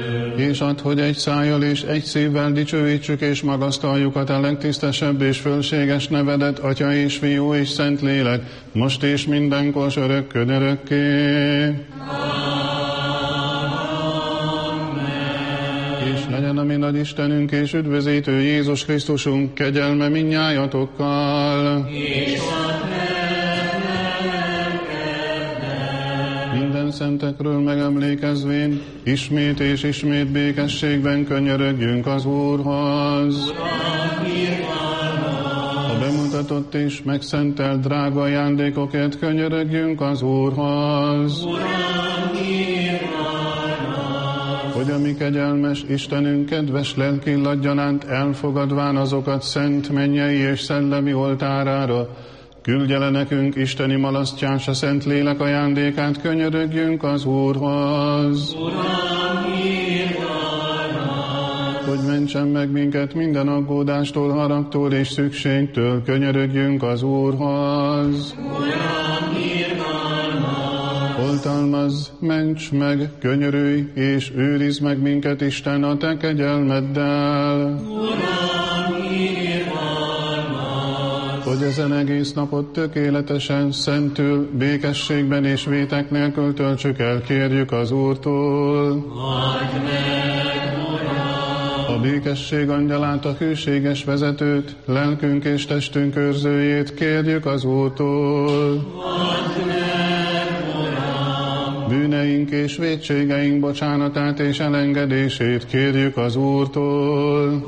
És add, hogy egy szájjal és egy szívvel dicsőítsük és magasztaljuk a te legtisztesebb és fölséges nevedet, Atya és Fiú és Szentlélek, most és mindenkor örökkön örökké. És legyen a mi nagy Istenünk és üdvözítő Jézus Krisztusunk kegyelme mindnyájatokkal. Minden szentekről megemlékezvén, ismét és ismét békességben könyörögjünk az Úrhoz. A bemutatott és megszentelt drága ajándékokért könyörögjünk az Úrhoz. Hogy a mi kegyelmes Istenünk kedves lelkillatgyanánt elfogadván azokat szent mennyei és szellemi oltárára, küldje le nekünk isteni malasztjás a Szentlélek ajándékát, könyörögjünk az Úrhoz. Hogy mentsen meg minket minden aggódástól, haragtól és szükségtől, könyörögjünk az Úrhoz. Oltalmazz, ments meg, könyörülj és őrizd meg minket, Isten, a te kegyelmeddel. Hogy ezen egész napot tökéletesen, szentül, békességben és vétek nélkül töltsük el, kérjük az Úrtól. A békesség angyalát, a hűséges vezetőt, lelkünk és testünk őrzőjét kérjük az Úrtól. Bűneink és vétségeink bocsánatát és elengedését kérjük az Úrtól.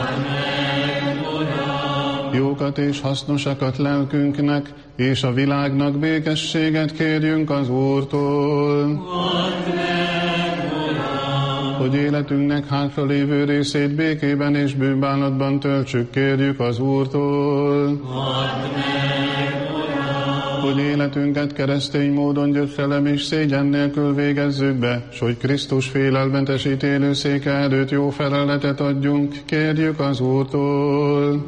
Jókat és hasznosakat lelkünknek, és a világnak békességet kérjünk az Úrtól. Hogy életünknek hátralévő részét békében és bűnbánatban töltsük, kérjük az Úrtól. Hogy életünket keresztény módon gyötrelem és szégyen nélkül végezzük be, s hogy Krisztus félelmetes ítélőszéke előtt jó feleletet adjunk, kérjük az Úrtól.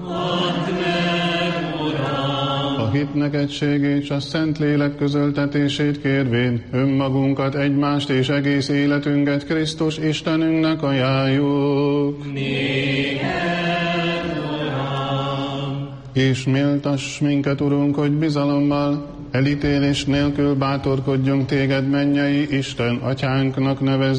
A hitnek egységét és a Szentlélek közöltetését kérvén önmagunkat, egymást és egész életünket Krisztus Istenünknek ajánljuk. És méltass minket, Urunk, hogy bizalommal, elítélés nélkül bátorkodjunk téged, mennyei Isten, Atyánknak nevezni.